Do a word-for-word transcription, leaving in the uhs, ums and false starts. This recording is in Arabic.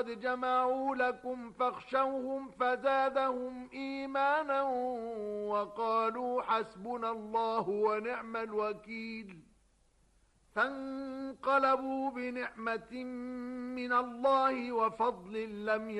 قد جمعوا لكم فاخشوهم فزادهم إيمانا وقالوا حسبنا الله ونعم الوكيل فانقلبوا بنعمة من الله وفضل لم